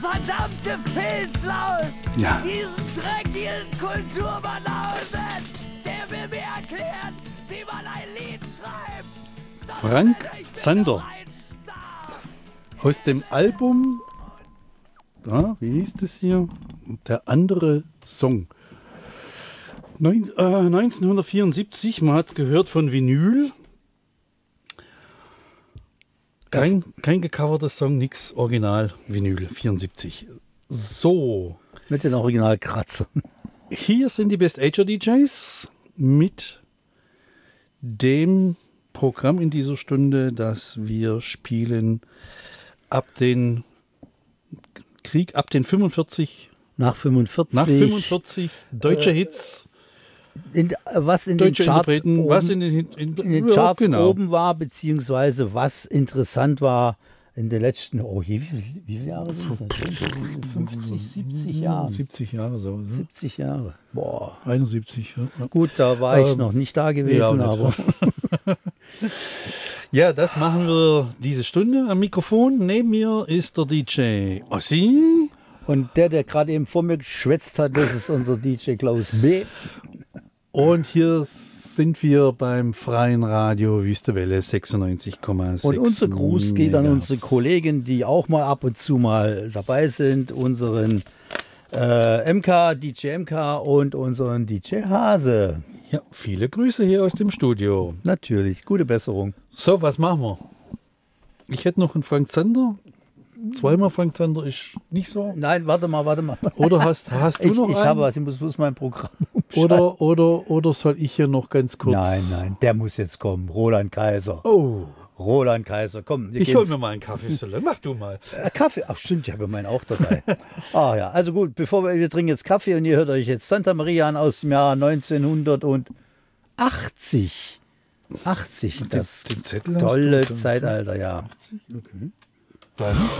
verdammte Filzlaus! Ja. Diesen dreckigen Kulturbanausen! Der will mir erklären, wie man ein Lied schreibt! Doch Frank bin ich Zander. doch ein Star. Aus dem Album, wie hieß das hier? Der andere Song. 1974, man hat es gehört von Vinyl. Kein gecovertes Song, nix, Original, Vinyl, 74. So, Mit den Originalkratzern. hier sind die Best Ager DJs mit dem Programm in dieser Stunde, das wir spielen ab den Krieg, ab den 45, Nach 45. nach 45 deutsche Hits, Was in den deutsche Charts Interpreten, oben, was in den in den Charts oben war, beziehungsweise was interessant war in den letzten, wie viele Jahre sind das? 50, 70 Jahre. 70 Jahre so. Ne? 70 Jahre. Boah. 71. Ja. Gut, da war ich noch nicht da gewesen, ja, aber Ja, das machen wir diese Stunde am Mikrofon. Neben mir ist der DJ Ossi. und der gerade eben vor mir geschwätzt hat, das ist unser DJ Klaus B. Und hier sind wir beim freien Radio Wüstewelle 96,6. Und unser Gruß geht an Megahertz. unsere Kollegen, die auch mal ab und zu mal dabei sind, unseren DJ MK und unseren DJ Hase. Ja, viele Grüße hier aus dem Studio. Natürlich, gute Besserung. So, was machen wir? Ich hätte noch einen Frank Zander. Zweimal Frank Zander ist nicht so. Nein, warte mal. Oder hast du noch Ich einen? habe was, ich muss bloß mein Programm umschalten. Oder soll ich hier noch ganz kurz... Nein, der muss jetzt kommen. Roland Kaiser. Oh, Roland Kaiser, komm. ich hol mir mal einen Kaffee. Solange. Mach du mal. Kaffee, ach stimmt, ich habe meinen auch dabei. Ja, also gut, wir trinken jetzt Kaffee und ihr hört euch jetzt Santa Maria an aus dem Jahr 1980. 80, das Den Zettel hast tolle du dann. Zeitalter, ja. Okay. Dann